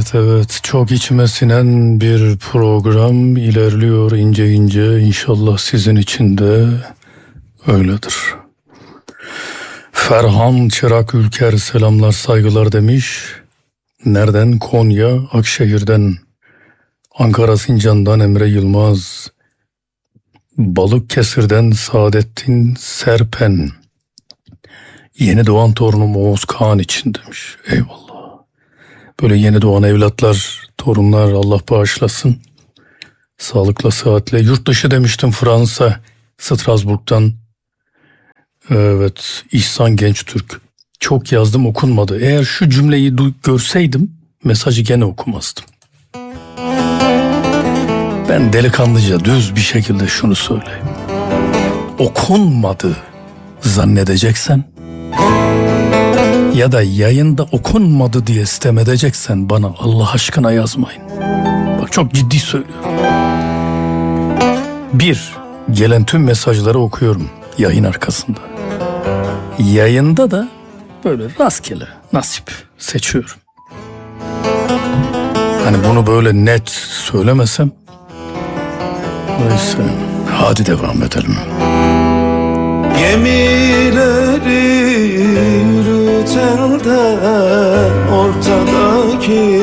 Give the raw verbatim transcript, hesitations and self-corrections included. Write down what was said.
Evet evet, çok içime sinen bir program ilerliyor ince ince. İnşallah sizin için de öyledir. Ferhan Çırak Ülker selamlar saygılar demiş. Nereden? Konya Akşehir'den. Ankara Sincan'dan Emre Yılmaz. Balıkesir'den Saadettin Serpen. Yeni doğan torunum Oğuz Kağan için demiş. Eyvallah. Böyle yeni doğan evlatlar, torunlar Allah bağışlasın. Sağlıkla, sıhhatle. Yurt dışı demiştim, Fransa, Strasbourg'dan. Evet, İhsan Gençtürk. Çok yazdım, okunmadı. Eğer şu cümleyi du- görseydim mesajı gene okumazdım. Ben delikanlıca düz bir şekilde şunu söyleyeyim. Okunmadı zannedeceksen ya da yayında okunmadı diye sitem edeceksen bana Allah aşkına yazmayın. Bak çok ciddi söylüyorum. Bir, gelen tüm mesajları okuyorum yayın arkasında. Yayında da böyle rastgele, nasip seçiyorum. Hani bunu böyle net söylemesem. Neyse, hadi devam edelim. Gemileri yürüten de ortadaki